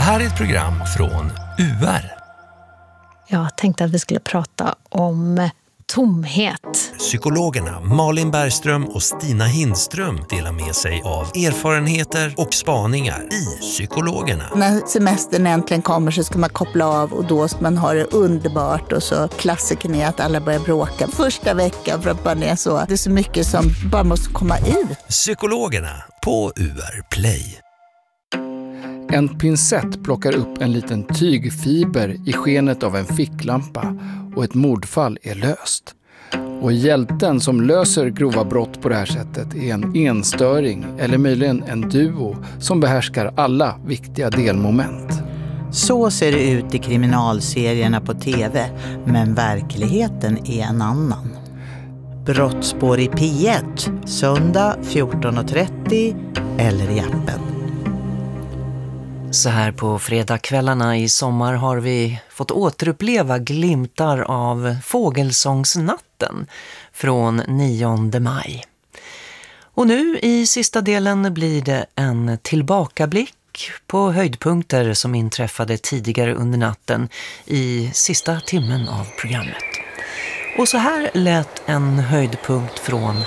här är ett program från UR. Jag tänkte att vi skulle prata om tomhet. Psykologerna Malin Bergström och Stina Hindström delar med sig av erfarenheter och spaningar i Psykologerna. När semestern äntligen kommer så ska man koppla av och då ska man ha det underbart. Och så klassiken är att alla börjar bråka första veckan för att man är så. Det är så mycket som bara måste komma ut. Psykologerna på UR Play. En pincett plockar upp en liten tygfiber i skenet av en ficklampa och ett mordfall är löst. Och hjälten som löser grova brott på det här sättet är en enstöring eller möjligen en duo som behärskar alla viktiga delmoment. Så ser det ut i kriminalserierna på tv, men verkligheten är en annan. Brottsspår i P1, söndag 14.30 eller i appen. Så här på fredagskvällarna i sommar har vi fått återuppleva glimtar av fågelsångsnatten från 9 maj. Och nu i sista delen blir det en tillbakablick på höjdpunkter som inträffade tidigare under natten i sista timmen av programmet. Och så här lät en höjdpunkt från